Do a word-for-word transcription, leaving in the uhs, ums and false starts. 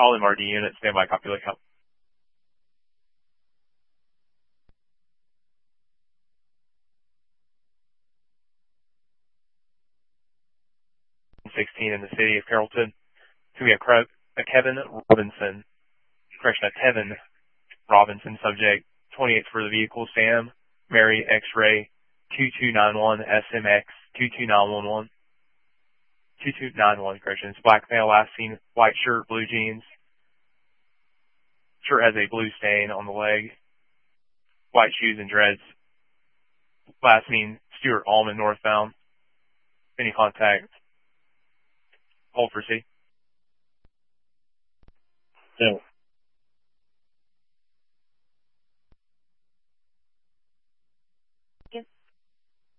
All M R D units, stand by, copy lookout. sixteen in the city of Carrollton. So we have a Kevin Robinson, correction, a Tevin Robinson, subject twenty-eight for the vehicle, Sam, Mary, X-ray, two two nine one, S M X, two two nine one one. two two nine one, corrections. Black male, last seen, white shirt, blue jeans. Shirt has a blue stain on the leg. White shoes and dreads. Last seen, Stuart Allman, northbound. Any contact? Hold for C. No.